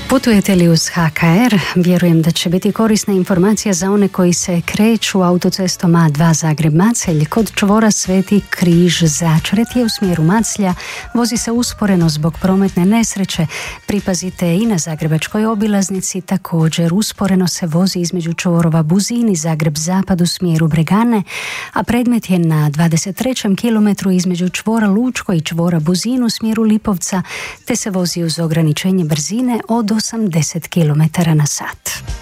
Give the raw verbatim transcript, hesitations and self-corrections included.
Putujete li uz ha ka er? Vjerujem da će biti korisna informacija za one koji se kreću autocestom A dva Zagreb-Macelj. Kod čvora Sveti Križ Začretje u smjeru Maclja vozi se usporeno zbog prometne nesreće. Pripazite i na zagrebačkoj obilaznici, također usporeno se vozi između čvorova Buzin i Zagreb-Zapad u smjeru Bregane, a predmet je na dvadeset trećem kilometru između čvora Lučko i čvora Buzin u smjeru Lipovca, te se vozi uz ograničenje brzine od osamdeset kilometara na sat.